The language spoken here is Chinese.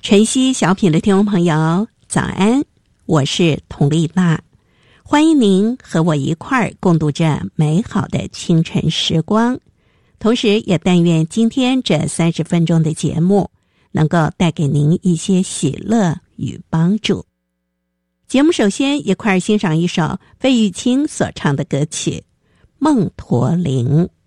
晨曦小品的听众朋友早安，我是佟丽娜，欢迎您和我一块儿共度这美好的清晨时光，同时也但愿今天这30分钟的节目能够带给您一些喜乐与帮助。节目首先一块儿欣赏一首费玉清所唱的歌曲《梦驼铃》。